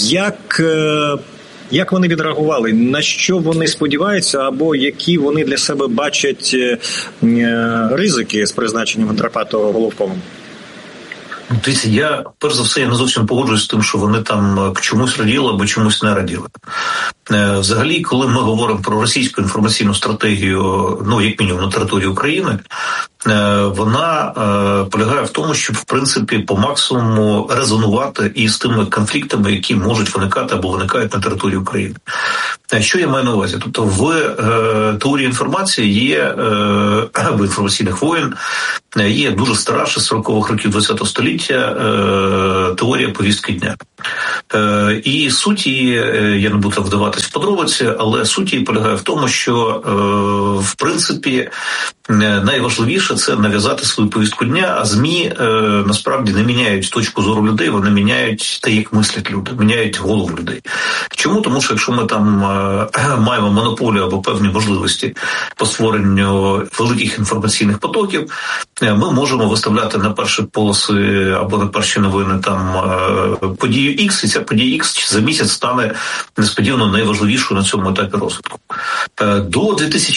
Як вони відреагували? На що вони сподіваються, або які вони для себе бачать ризики з призначенням Драпатова головкомом? Дивіться, я, перш за все, я не зовсім погоджуюсь з тим, що вони там чомусь раділи або чомусь не раділи. Взагалі, коли ми говоримо про російську інформаційну стратегію, як мінімум на території України, вона полягає в тому, щоб, в принципі, по максимуму резонувати із тими конфліктами, які можуть виникати або виникають на території України. Що я маю на увазі? Тобто в теорії інформації є, або інформаційних воєн, є дуже стара, ще з 40-х років ХХ століття, теорія повістки дня. І суть її, я не буду вдаватись в подробиці, але суть її полягає в тому, що, в принципі, найважливіше – це нав'язати свою повістку дня, а ЗМІ насправді не міняють точку зору людей, вони міняють те, як мислять люди, міняють голову людей. Чому? Тому що якщо ми там маємо монополію або певні можливості по створенню великих інформаційних потоків, ми можемо виставляти на перші полоси або на перші новини там подію X, і ця подія X за місяць стане несподівано найважливішою на цьому етапі розвитку. До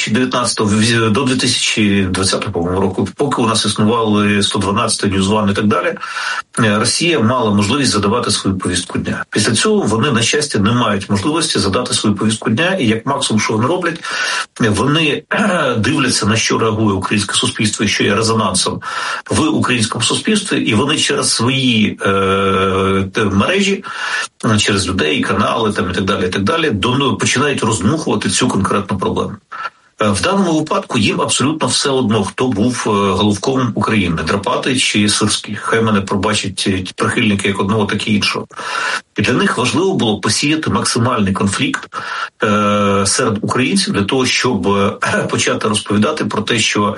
2020 року, поки у нас існували 112, Ньюзван і так далі, Росія мала можливість задавати свою повістку дня. Після цього вони, на щастя, не мають можливості задати свою повістку дня, і як максимум, що вони роблять, вони дивляться, на що реагує українське суспільство і що є резонансом в українському суспільстві, і вони через свої мережі, через людей, канали там, і так далі, починають роздмухувати цю конкретну проблему. В даному випадку їм абсолютно все одно, хто був головком України, Драпатий чи Сирський. Хай мене пробачать прихильники як одного, так і іншого. І для них важливо було посіяти максимальний конфлікт серед українців для того, щоб почати розповідати про те, що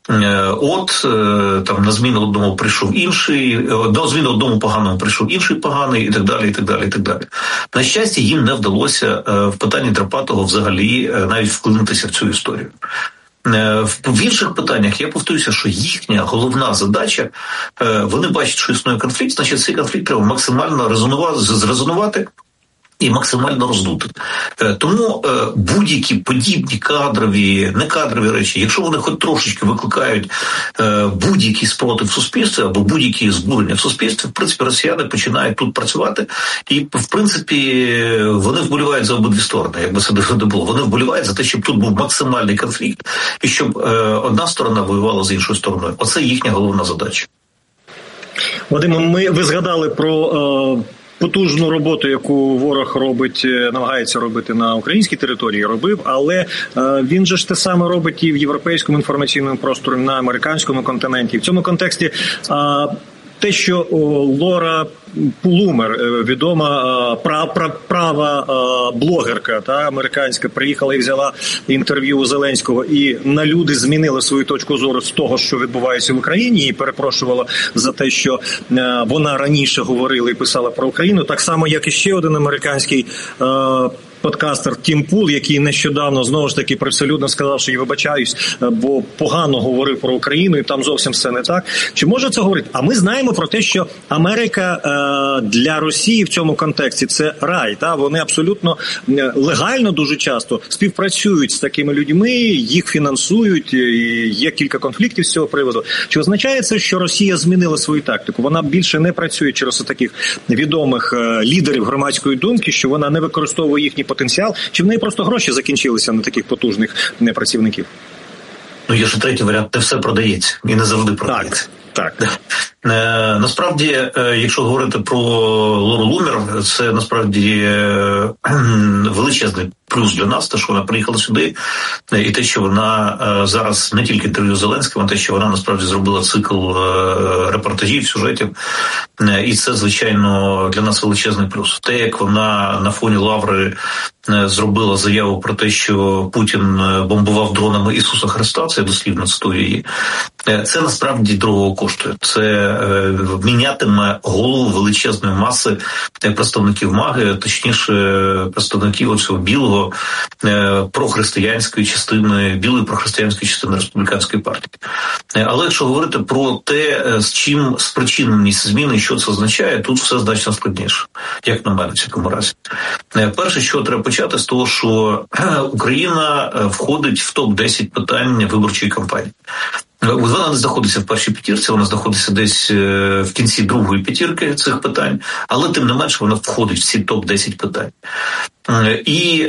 там на зміну одному прийшов інший, на зміну одному поганому прийшов інший поганий, і так далі, і так далі, і так далі. На щастя, їм не вдалося в питанні Драпатого взагалі навіть вклинутися в цю історію. В інших питаннях я повторюся, що їхня головна задача, вони бачать, що існує конфлікт, значить цей конфлікт треба максимально зрезонувати і максимально роздути. Тому будь-які подібні кадрові, некадрові речі, якщо вони хоч трошечки викликають будь-який спротив в суспільстві або будь-які збурення в суспільстві, в принципі, росіяни починають тут працювати і, в принципі, вони вболівають за обидві сторони, якби це не було. Вони вболівають за те, щоб тут був максимальний конфлікт і щоб одна сторона воювала з іншою стороною. Оце їхня головна задача. Вадиме, ви згадали про потужну роботу, яку ворог робить, намагається робити на українській території, робив, але він же ж те саме робить і в європейському інформаційному просторі, на американському континенті. В цьому контексті те, що Лора Плумер, відома права блогерка американська, приїхала і взяла інтерв'ю у Зеленського, і на люди змінили свою точку зору з того, що відбувається в Україні, і перепрошувала за те, що вона раніше говорила і писала про Україну, так само, як і ще один американський подкастер Тім Пул, який нещодавно, знову ж таки, привселюдно сказав, що я вибачаюсь, бо погано говорив про Україну, і там зовсім все не так. Чи може це говорити? А ми знаємо про те, що Америка для Росії в цьому контексті – це рай. Вони абсолютно легально дуже часто співпрацюють з такими людьми, їх фінансують, і є кілька конфліктів з цього приводу. Чи означає це, що Росія змінила свою тактику? Вона більше не працює через таких відомих лідерів громадської думки, що вона не використовує їхні потенціал, чи в неї просто гроші закінчилися на таких потужних працівників? Є ще третій варіант, не все продається, і не завжди продається. Так. Насправді, якщо говорити про Лору Плумер, це насправді величезний плюс для нас, те, що вона приїхала сюди, і те, що вона зараз не тільки інтерв'ю з Зеленським, а те, що вона насправді зробила цикл репортажів, сюжетів. І це, звичайно, для нас величезний плюс. Те, як вона на фоні Лаври зробила заяву про те, що Путін бомбував дронами Ісуса Христа, це дослівно цитую її, це насправді дорого коштує. Це мінятиме голову величезної маси представників МАГи, точніше представників оцього білого прохристиянської частини, білої прохристиянської частини республіканської партії. Але якщо говорити про те, з чим спричинені зміни, що це означає, тут все значно складніше, як на мене в цьому разі. Перше, що треба почати з того, що Україна входить в топ-10 питань виборчої кампанії. Вона не знаходиться в першій п'ятірці, вона знаходиться десь в кінці другої п'ятірки цих питань, але тим не менше вона входить в ці топ-10 питань. І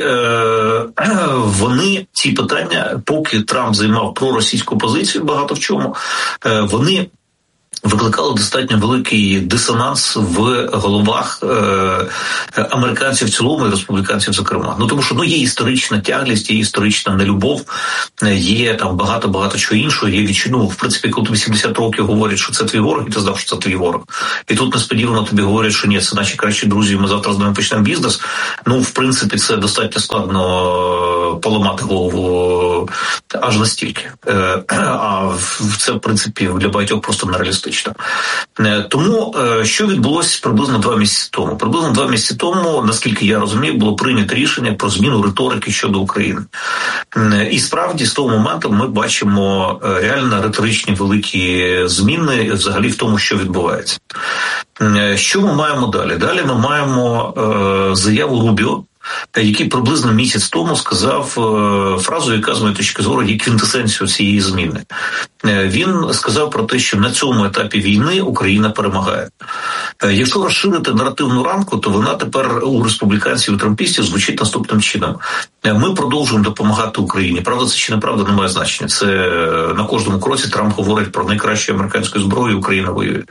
вони, ці питання, поки Трамп займав проросійську позицію багато в чому, вони викликали достатньо великий дисонанс в головах американців в цілому і республіканців зокрема. Тому що є історична тяглість, є історична нелюбов, є там багато чого іншого, є відчину. В принципі, коли тобі 70 років говорять, що це твій ворог, і ти знав, що це твій ворог. І тут несподівано тобі говорять, що ні, це наші кращі друзі, ми завтра з ними почнемо бізнес. В принципі, це достатньо складно поламати голову аж настільки. А це, в принципі, для багатьох просто нереалістично. Тому, що відбулося приблизно 2 місяці тому? Приблизно 2 місяці тому, наскільки я розумію, було прийнято рішення про зміну риторики щодо України. І справді, з того моменту ми бачимо реально риторичні великі зміни взагалі в тому, що відбувається. Що ми маємо далі? Далі ми маємо заяву Рубіо, який приблизно місяць тому сказав фразу, яка, з моєї точки зору, є квінтесенцією цієї зміни. Він сказав про те, що на цьому етапі війни Україна перемагає. Якщо розширити наративну рамку, то вона тепер у республіканців і трампістів звучить наступним чином. Ми продовжуємо допомагати Україні. Правда це чи неправда, не має значення. Це на кожному кроці Трамп говорить про найкращу американську зброю, Україна воює.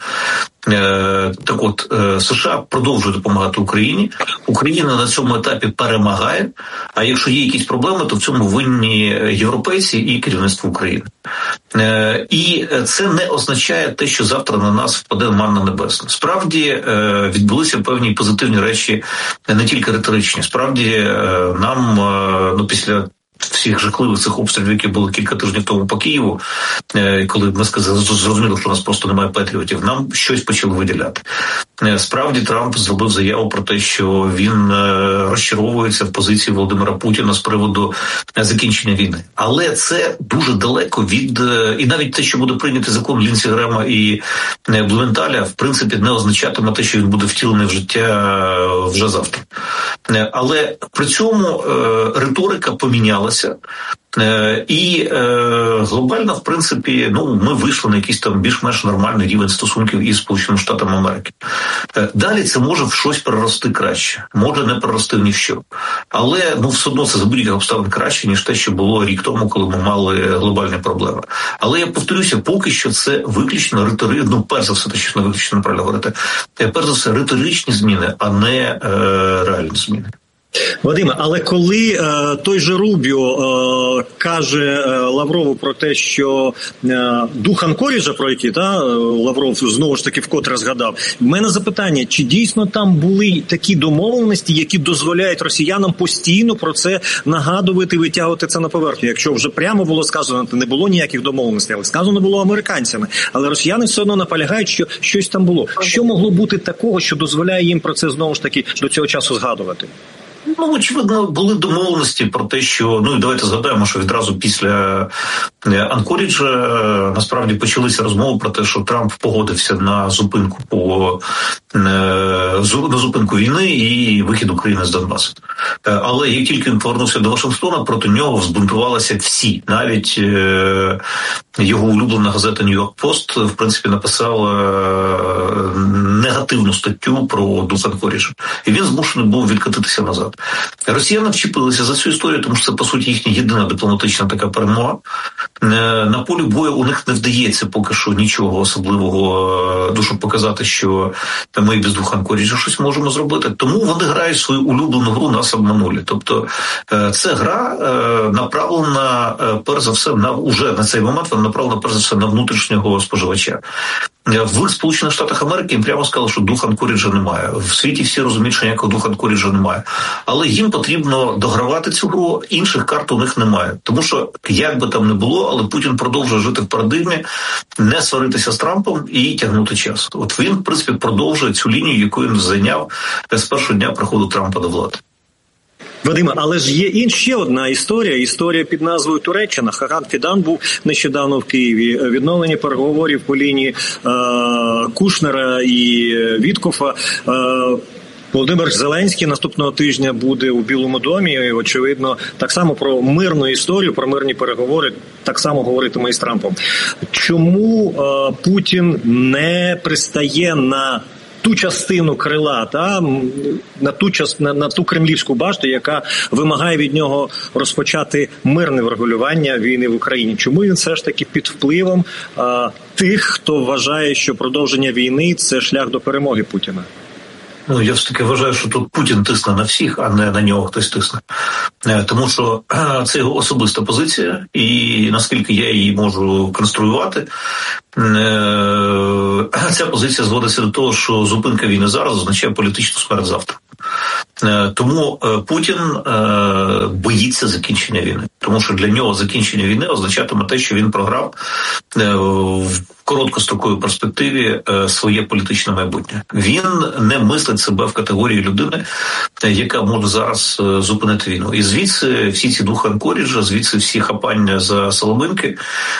Так от, США продовжує допомагати Україні. Україна на цьому етапі перемагає, а якщо є якісь проблеми, то в цьому винні європейці і керівництво України. І це не означає те, що завтра на нас впаде манна небесна. Справді відбулися певні позитивні речі, не тільки риторичні. Справді нам, після всіх жахливих цих обстрілів, які були кілька тижнів тому по Києву, коли ми зрозуміли, що у нас просто немає патріотів, нам щось почали виділяти. Справді Трамп зробив заяву про те, що він розчаровується в позиції Володимира Путіна з приводу закінчення війни. Але це дуже далеко від... І навіть те, що буде прийнятий закон Лінсі Грема і Блументаля, в принципі, не означатиме те, що він буде втілений в життя вже завтра. Але при цьому риторика помінялася. І глобально, в принципі, ми вийшли на якийсь там більш-менш нормальний рівень стосунків із Сполученими Штатами Америки. Далі це може в щось перерости краще, може не перерости ні в що. Але все одно це за будь-яких обставин краще, ніж те, що було рік тому, коли ми мали глобальні проблеми. Але я повторюся, поки що це виключно риторичні, перш за все, точно виключно неправильно говорити, перш за все риторичні зміни, а не реальні зміни. Вадиме, але коли той же Рубіо каже Лаврову про те, що дух Анкоріджа, про який Лавров знову ж таки вкотре згадав, в мене запитання, чи дійсно там були такі домовленості, які дозволяють росіянам постійно про це нагадувати, витягувати це на поверхню? Якщо вже прямо було сказано, то не було ніяких домовленостей, але сказано було американцями. Але росіяни все одно наполягають, що щось там було. Що могло бути такого, що дозволяє їм про це знову ж таки до цього часу згадувати? Очевидно, були домовленості про те, що, і давайте згадаємо, що відразу після Анкоріджа насправді почалися розмови про те, що Трамп погодився на зупинку на зупинку війни і вихід України з Донбасу. Але як тільки він повернувся до Вашингтона, проти нього збунтувалися всі. Навіть його улюблена газета «Нью-Йорк Пост» в принципі написала негативну статтю про дух Анкоріджа. І він змушений був відкотитися назад. От. Росіяни вчепилися за цю історію, тому що це, по суті, їхня єдина дипломатична така перемога. На полі бою у них не вдається поки що нічого особливого, щоб показати, що ми без двох Анкоріджа щось можемо зробити. Тому вони грають свою улюблену гру «Нас обманули». Тобто це гра направлена, перш за все, уже на цей момент вона направлена, перш за все, на внутрішнього споживача. В Сполучених Штатах Америки їм прямо сказали, що духа Анкоріджа немає. В світі всі розуміють, що ніякого духа Анкоріджа немає. Але їм потрібно догравати цю гру, інших карт у них немає. Тому що, як би там не було, але Путін продовжує жити в парадигмі, не сваритися з Трампом і тягнути час. От він, в принципі, продовжує цю лінію, яку він зайняв з першого дня приходу Трампа до влади. Вадиме, але ж є ще одна історія під назвою Туреччина. Хаган Фідан був нещодавно в Києві. Відновлення переговорів по лінії Кушнера і Віткофа. Володимир Зеленський наступного тижня буде у Білому домі, і, очевидно, так само про мирну історію, про мирні переговори так само говоритиме і з Трампом. Чому Путін не пристає на ту частину крила, на ту кремлівську башту, яка вимагає від нього розпочати мирне врегулювання війни в Україні? Чому він все ж таки під впливом тих, хто вважає, що продовження війни – це шлях до перемоги Путіна? Я все-таки вважаю, що тут Путін тисне на всіх, а не на нього хтось тисне. Тому що це його особиста позиція, і наскільки я її можу конструювати, ця позиція зводиться до того, що зупинка війни зараз означає політичну смерть завтра. Тому Путін боїться закінчення війни. Тому що для нього закінчення війни означатиме те, що він програв в короткостроковій перспективі своє політичне майбутнє. Він не мислить себе в категорії людини, яка може зараз зупинити війну. І звідси всі ці духи Анкоріджа, звідси всі хапання за соломинки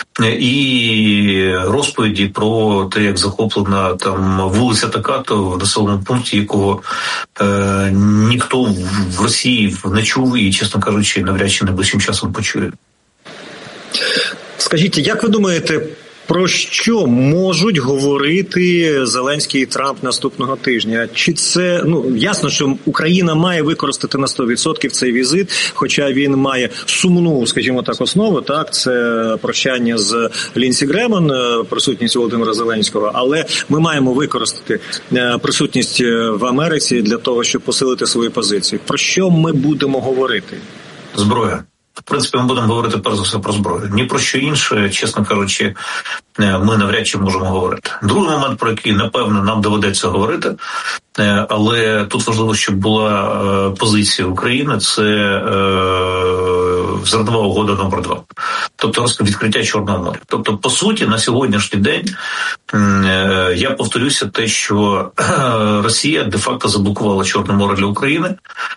і розповіді про те, як захоплена там вулиця така-то в населеному пункті, якого ніхто в Росії не чув і, чесно кажучи, навряд чи найближчим часом почує. Скажіть, як ви думаєте, про що можуть говорити Зеленський і Трамп наступного тижня? Чи це, ясно, що Україна має використати на 100% цей візит, хоча він має сумну, скажімо так, основу, так, це прощання з Лінсі Греман, присутність Володимира Зеленського, але ми маємо використати присутність в Америці для того, щоб посилити свої позиції. Про що ми будемо говорити? Зброя. В принципі, ми будемо говорити перш за все про зброю. Ні про що інше, чесно кажучи, ми навряд чи можемо говорити. Другий момент, про який, напевно, нам доведеться говорити, але тут важливо, щоб була позиція України, це зернова угода номер 2. Тобто відкриття Чорного моря. Тобто, по суті, на сьогоднішній день, я повторюся те, що Росія де-факто заблокувала Чорне море для України.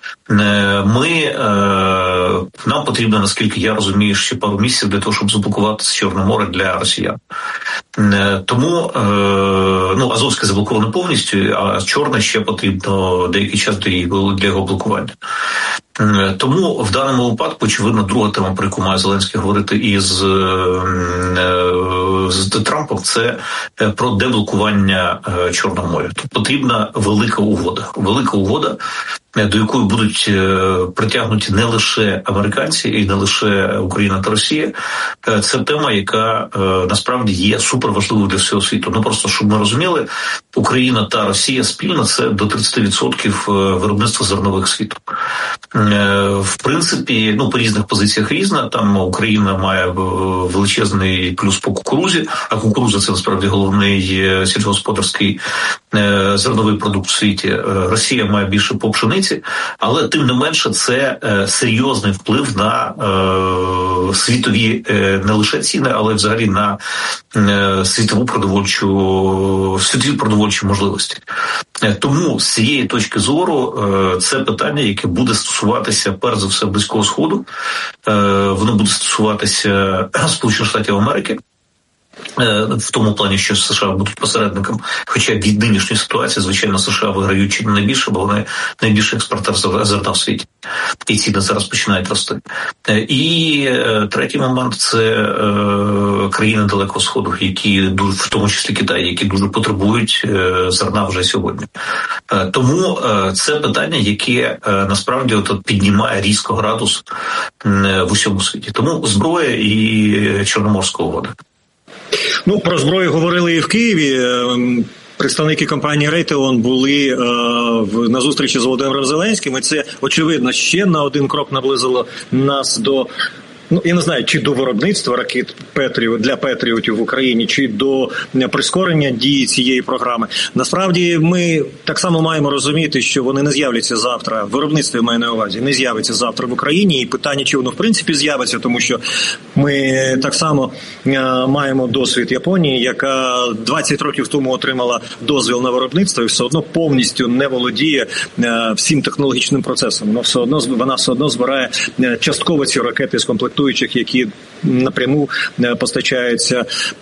Нам потрібно, наскільки я розумію, ще пару місяців для того, щоб заблокувати Чорне море для росіян. Тому Азовське заблоковане повністю, а Чорне ще потрібно деякий час для його блокування. Тому в даному випадку, очевидно, друга тема, про яку має Зеленський говорити із Трампом, це про деблокування Чорного моря. Тут потрібна велика угода, до якої будуть притягнуті не лише американці і не лише Україна та Росія. Це тема, яка насправді є суперважливою для всього світу. Просто, щоб ми розуміли, Україна та Росія спільно – це до 30% виробництва зернових світу. В принципі, по різних позиціях різна. Там Україна має величезний плюс по кукурузі, а кукуруза – це насправді головний сільськогосподарський зерновий продукт в світі. Росія має більше по пшениці, але тим не менше це серйозний вплив на світові не лише ціни, але взагалі на світові продовольчі можливості. Тому з цієї точки зору це питання, яке буде стосуватися перш за все Близького Сходу, воно буде стосуватися Сполучених Штатів Америки. В тому плані, що США будуть посередником, хоча від нинішньої ситуації, звичайно, США виграють чи не найбільше, бо вони найбільший експортер зерна в світі. І ціни зараз починають рости. І третій момент – це країни Далекого Сходу, які, в тому числі Китай, які дуже потребують зерна вже сьогодні. Тому це питання, яке насправді от піднімає різко градус в усьому світі. Тому зброя і Чорноморська угода. Ну, про зброю говорили і в Києві. Представники компанії Raytheon були на зустрічі з Володимиром Зеленським, і це, очевидно, ще на один крок наблизило нас до, ну, я не знаю, чи до виробництва ракет Петріот для Петріотів в Україні, чи до прискорення дії цієї програми. Насправді, ми так само маємо розуміти, що вони не з'являться завтра, виробництво, маю на увазі, не з'явиться завтра в Україні, і питання, чи воно в принципі з'явиться, тому що ми так само маємо досвід Японії, яка 20 років тому отримала дозвіл на виробництво і все одно повністю не володіє всім технологічним процесом. Вона все одно збирає частково ці ракети з комплектуючих, які напряму постачаються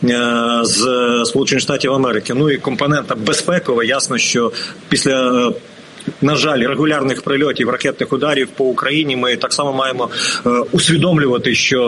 з Сполучених Штатів Америки. Ну і компонента безпекова, ясно, що після, на жаль, регулярних прильотів, ракетних ударів по Україні ми так само маємо усвідомлювати, що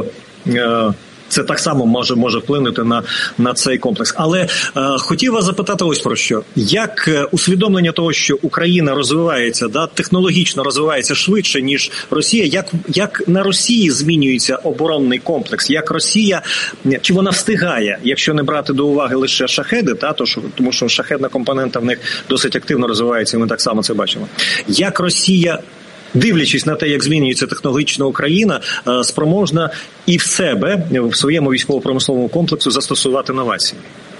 це так само може вплинути на цей комплекс. Але хотів вас запитати ось про що. Як усвідомлення того, що Україна розвивається, технологічно розвивається швидше, ніж Росія, як на Росії змінюється оборонний комплекс? Як Росія, чи вона встигає, якщо не брати до уваги лише шахеди, тому що шахедна компонента в них досить активно розвивається, і ми так само це бачимо. Як Росія, дивлячись на те, як змінюється технологічна Україна, спроможна і в себе, в своєму військово-промисловому комплексу застосувати новації?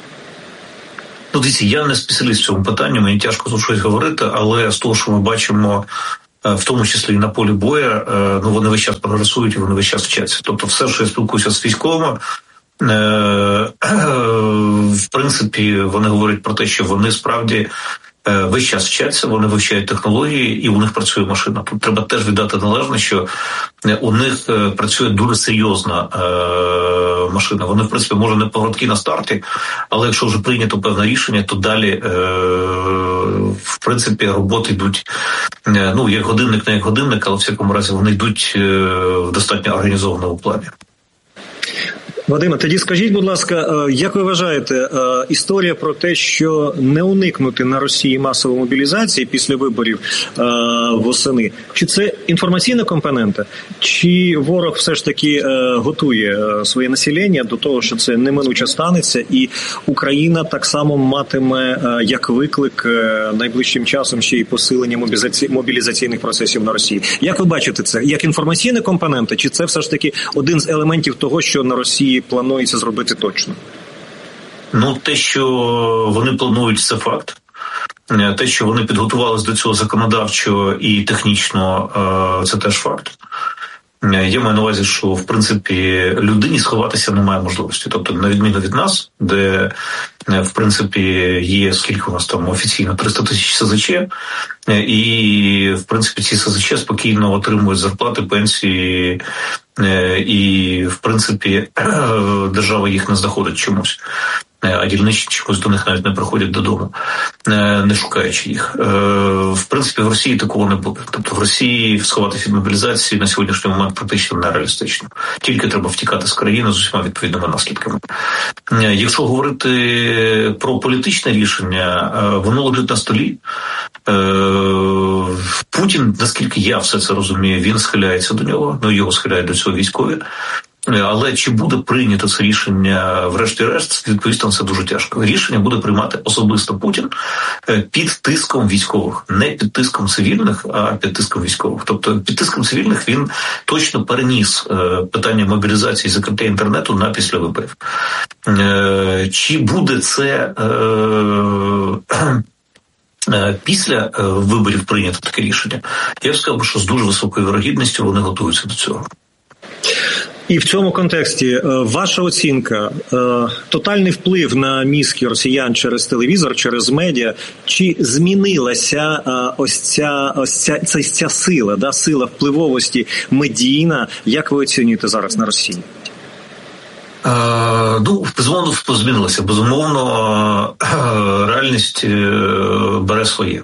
Ну, дивіться, я не спеціаліст в цьому питанні, мені тяжко тут щось говорити, але з того, що ми бачимо, в тому числі і на полі бою, ну, вони весь час прогресують і вони весь час вчаться. Тобто все, що я спілкуюся з військовими, в принципі, вони говорять про те, що вони справді весь час вчаться, вони вивчають технології і у них працює машина. Тут треба теж віддати належне, що у них працює дуже серйозна машина. Вони, в принципі, може не поворотки на старті, але якщо вже прийнято певне рішення, то далі, в принципі, роботи йдуть, ну, як годинник, не як годинник, але в всякому разі вони йдуть в достатньо організованому плані. Вадиме, тоді скажіть, будь ласка, як ви вважаєте, історія про те, що не уникнути на Росії масової мобілізації після виборів восени, чи це інформаційна компонента, чи ворог все ж таки готує своє населення до того, що це неминуче станеться, і Україна так само матиме як виклик найближчим часом ще й посилення мобілізаційних процесів на Росії? Як ви бачите це? Як інформаційна компонента, чи це все ж таки один з елементів того, що на Росії планується зробити точно? Ну, те, що вони планують, це факт. Те, що вони підготувалися до цього законодавчо і технічно, це теж факт. Я маю на увазі, що, в принципі, людині сховатися немає можливості. Тобто, на відміну від нас, де, в принципі, є, скільки у нас там офіційно, 300 тисяч СЗЧ, і, в принципі, ці СЗЧ спокійно отримують зарплати, пенсії, і, в принципі, держава їх не знаходить чомусь. А дільничні чомусь до них навіть не приходять додому, не шукаючи їх. В принципі, в Росії такого не буде. Тобто в Росії сховатися від мобілізації на сьогоднішній момент практично нереалістично. Тільки треба втікати з країни з усіма відповідними наслідками. Якщо говорити про політичне рішення, воно лежить на столі. Путін, наскільки я все це розумію, він схиляється до нього, ну його схиляють до цього військові. Але чи буде прийнято це рішення врешті-решт, відповісти на це дуже тяжко. Рішення буде приймати особисто Путін під тиском військових. Не під тиском цивільних, а під тиском військових. Тобто під тиском цивільних він точно переніс питання мобілізації і закриття інтернету на після виборів. Чи буде це після виборів прийнято таке рішення? Я б сказав, що з дуже високою вірогідністю вони готуються до цього. І в цьому контексті ваша оцінка, тотальний вплив на мізки росіян через телевізор, через медіа, чи змінилася ось ця сила, сила впливовості медійна, як ви оцінюєте зараз на Росії? Безумовно, змінилося. Безумовно, реальність бере своє.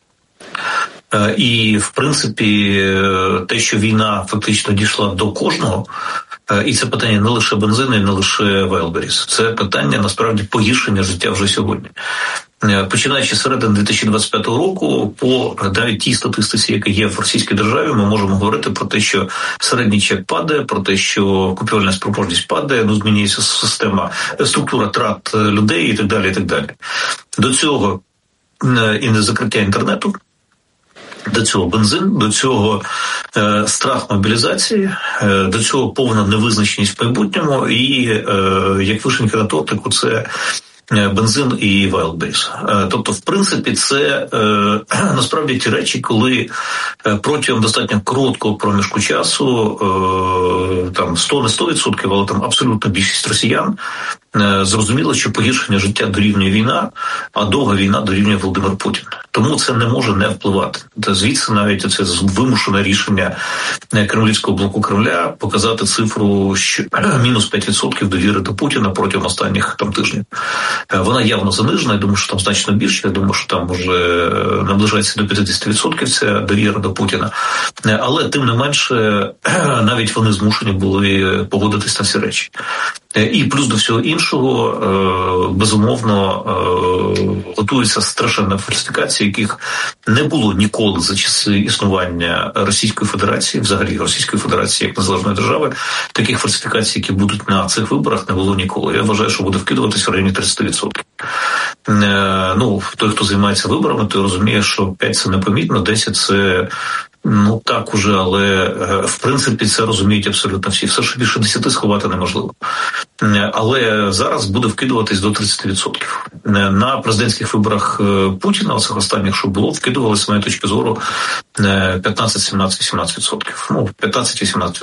І, в принципі, те, що війна фактично дійшла до кожного, і це питання не лише бензину, і не лише Wildberries. Це питання, насправді, погіршення життя вже сьогодні. Починаючи з середини 2025 року, по навіть тій статистиці, яка є в російській державі, ми можемо говорити про те, що середній чек падає, про те, що купівельна спроможність падає, змінюється система, структура трат людей і так далі, і так далі. До цього і не закриття інтернету, до цього бензин, до цього страх мобілізації, до цього повна невизначеність в майбутньому і, як вишенька на тортику, це бензин і Wildberries. Тобто, в принципі, це насправді ті речі, коли протягом достатньо короткого проміжку часу, там 100 не 100%, але там абсолютно більшість росіян зрозуміло, що погіршення життя дорівнює війна, а довга війна дорівнює Володимир Путін. Тому це не може не впливати. Та звідси навіть це вимушене рішення кремлівського блоку Кремля показати цифру, що мінус 5% довіри до Путіна протягом останніх тижнів. Вона явно занижена, я думаю, що там значно більше, я думаю, що там вже наближається до 50% ця довіра до Путіна. Але тим не менше, навіть вони змушені були погодитись на ці речі. І плюс до всього іншого, безумовно, готується страшенна фальсифікація, яких не було ніколи за часи існування Російської Федерації, взагалі Російської Федерації як незалежної держави, таких фальсифікацій, які будуть на цих виборах, не було ніколи. Я вважаю, що буде вкидуватися в районі 30%. Той, хто займається виборами, той розуміє, що 5 – це непомітно, 10 – це так уже, але в принципі це розуміють абсолютно всі. Все, що більше 10 сховати неможливо. Але зараз буде вкидуватись до 30%. На президентських виборах Путіна, оцих останніх, що було, вкидувалися, з моєї точки зору, 15, 17, 18%. 15-18%.